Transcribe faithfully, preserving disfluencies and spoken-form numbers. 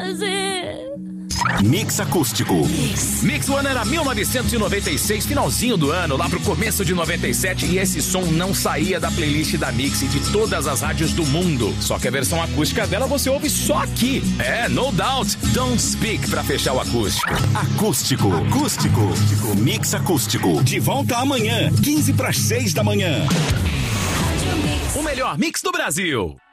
Mix acústico. Mix. Mix One era mil novecentos e noventa e seis, finalzinho do ano, lá pro começo de noventa e sete, e esse som não saía da playlist da Mix e de todas as rádios do mundo. Só que a versão acústica dela você ouve só aqui. É, No Doubt, Don't Speak pra fechar o acústico. Acústico. Acústico. acústico. Mix acústico. De volta amanhã, quinze para seis da manhã. O melhor mix do Brasil.